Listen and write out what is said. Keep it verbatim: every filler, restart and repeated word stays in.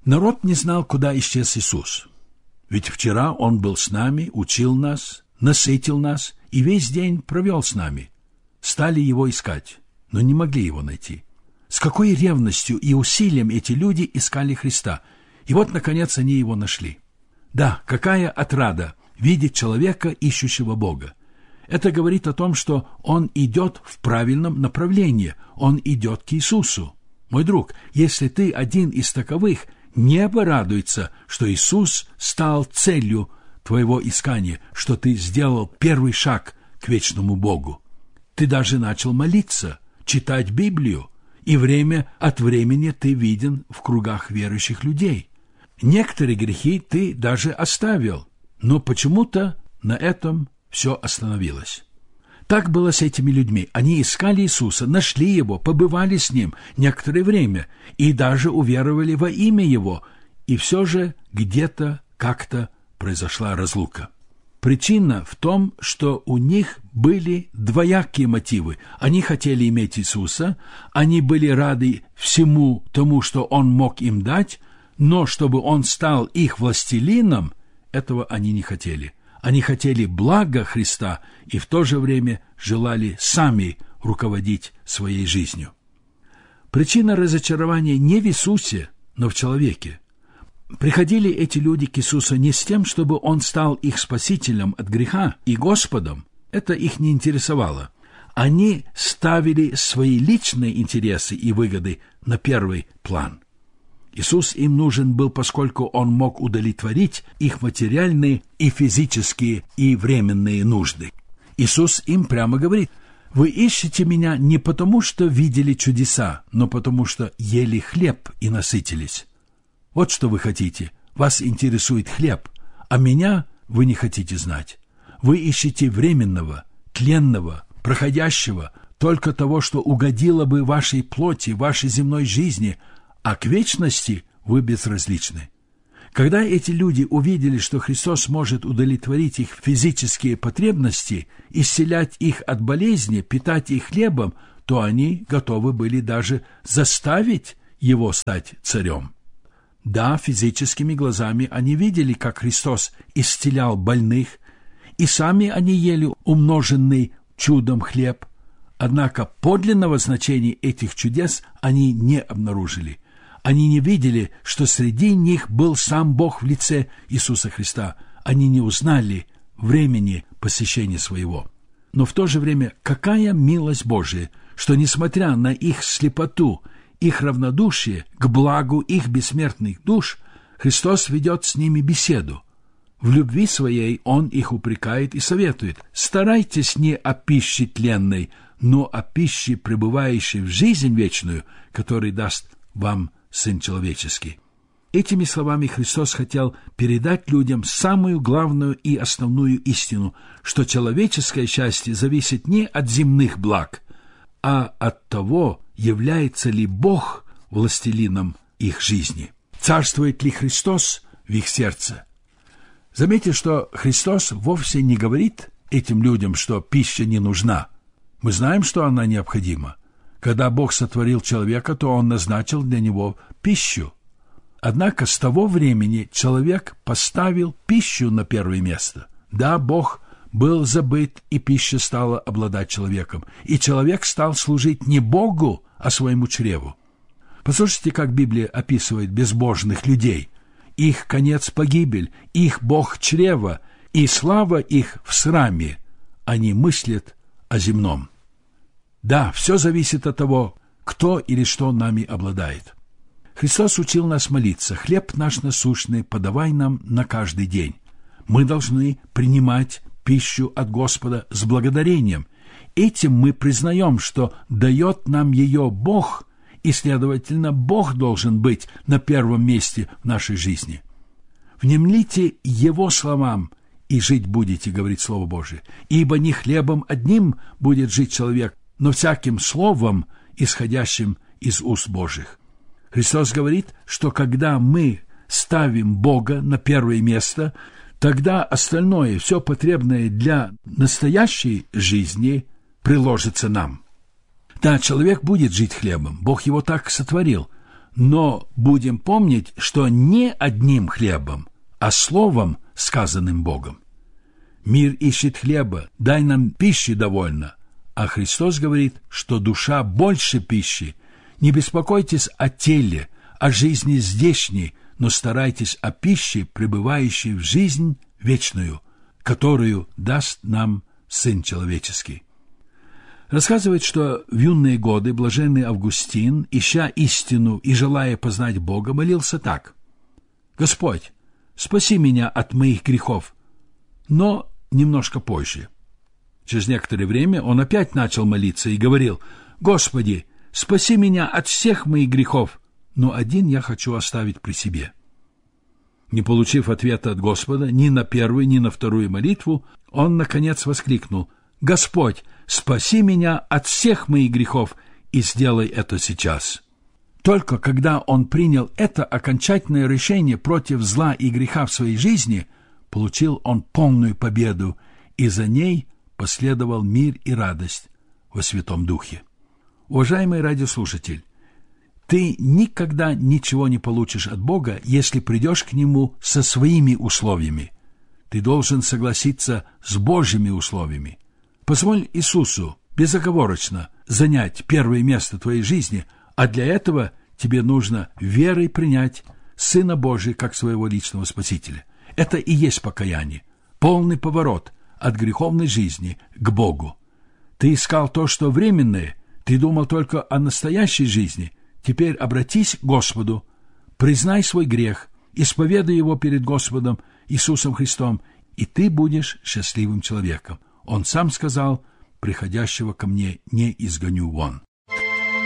Народ не знал, куда исчез Иисус. Ведь вчера Он был с нами, учил нас, насытил нас и весь день провел с нами. Стали Его искать, но не могли Его найти. С какой ревностью и усилием эти люди искали Христа. И вот, наконец, они Его нашли. Да, какая отрада видеть человека, ищущего Бога. Это говорит о том, что он идет в правильном направлении, он идет к Иисусу. Мой друг, если ты один из таковых, небо радуется, что Иисус стал целью твоего искания, что ты сделал первый шаг к вечному Богу. Ты даже начал молиться, читать Библию, и время от времени ты виден в кругах верующих людей. Некоторые грехи ты даже оставил, но почему-то на этом все остановилось. Так было с этими людьми. Они искали Иисуса, нашли Его, побывали с Ним некоторое время и даже уверовали во имя Его, и все же где-то как-то произошла разлука. Причина в том, что у них были двоякие мотивы. Они хотели иметь Иисуса, они были рады всему тому, что Он мог им дать, но чтобы Он стал их властелином, этого они не хотели. Они хотели блага Христа и в то же время желали сами руководить своей жизнью. Причина разочарования не в Иисусе, но в человеке. Приходили эти люди к Иисусу не с тем, чтобы Он стал их спасителем от греха и Господом. Это их не интересовало. Они ставили свои личные интересы и выгоды на первый план. Иисус им нужен был, поскольку Он мог удовлетворить их материальные и физические и временные нужды. Иисус им прямо говорит: «Вы ищете Меня не потому, что видели чудеса, но потому, что ели хлеб и насытились». Вот что вы хотите. Вас интересует хлеб, а Меня вы не хотите знать. Вы ищете временного, тленного, проходящего, только того, что угодило бы вашей плоти, вашей земной жизни, а к вечности вы безразличны. Когда эти люди увидели, что Христос может удовлетворить их физические потребности, исцелять их от болезни, питать их хлебом, то они готовы были даже заставить Его стать царем. Да, физическими глазами они видели, как Христос исцелял больных, и сами они ели умноженный чудом хлеб, однако подлинного значения этих чудес они не обнаружили. Они не видели, что среди них был сам Бог в лице Иисуса Христа. Они не узнали времени посещения своего. Но в то же время какая милость Божия, что, несмотря на их слепоту, их равнодушие к благу их бессмертных душ, Христос ведет с ними беседу. В любви своей Он их упрекает и советует: старайтесь не о пище тленной, но о пище, пребывающей в жизнь вечную, которую даст вам Сын Человеческий. Этими словами Христос хотел передать людям самую главную и основную истину, что человеческое счастье зависит не от земных благ, а от того, является ли Бог властелином их жизни. Царствует ли Христос в их сердце? Заметьте, что Христос вовсе не говорит этим людям, что пища не нужна. Мы знаем, что она необходима. Когда Бог сотворил человека, то Он назначил для него пищу. Однако с того времени человек поставил пищу на первое место. Да, Бог был забыт, и пища стала обладать человеком, и человек стал служить не Богу, а своему чреву. Послушайте, как Библия описывает безбожных людей. Их конец — погибель, их Бог — чрево, и слава их в сраме. Они мыслят о земном. Да, все зависит от того, кто или что нами обладает. Христос учил нас молиться: «Хлеб наш насущный подавай нам на каждый день». Мы должны принимать пищу от Господа с благодарением. Этим мы признаем, что дает нам ее Бог, и, следовательно, Бог должен быть на первом месте в нашей жизни. Внемлите Его словам, и жить будете, говорит Слово Божие, ибо не хлебом одним будет жить человек, но всяким словом, исходящим из уст Божьих. Христос говорит, что когда мы ставим Бога на первое место, тогда остальное, все потребное для настоящей жизни, приложится нам. Да, человек будет жить хлебом, Бог его так сотворил, Но будем помнить, что не одним хлебом, а словом, сказанным Богом. Мир ищет хлеба, дай нам пищи довольно. А Христос говорит, что душа больше пищи. Не беспокойтесь о теле, о жизни здешней, но старайтесь о пище, пребывающей в жизнь вечную, которую даст нам Сын Человеческий. Рассказывает, что в юные годы блаженный Августин, ища истину и желая познать Бога, молился так: «Господь, спаси меня от моих грехов», но немножко позже. Через некоторое время он опять начал молиться и говорил: «Господи, спаси меня от всех моих грехов, но один я хочу оставить при себе». Не получив ответа от Господа ни на первую, ни на вторую молитву, он, наконец, воскликнул: «Господь, спаси меня от всех моих грехов и сделай это сейчас». Только когда он принял это окончательное решение против зла и греха в своей жизни, получил он полную победу, и за ней последовал мир и радость во Святом Духе. Уважаемый радиослушатель, ты никогда ничего не получишь от Бога, если придешь к Нему со своими условиями. Ты должен согласиться с Божьими условиями. Позволь Иисусу безоговорочно занять первое место в твоей жизни, а для этого тебе нужно верой принять Сына Божия как своего личного Спасителя. Это и есть покаяние, полный поворот от греховной жизни к Богу. Ты искал то, что временное, ты думал только о настоящей жизни. Теперь обратись к Господу, признай свой грех, исповедуй его перед Господом Иисусом Христом, и ты будешь счастливым человеком. Он сам сказал: «Приходящего ко мне не изгоню вон».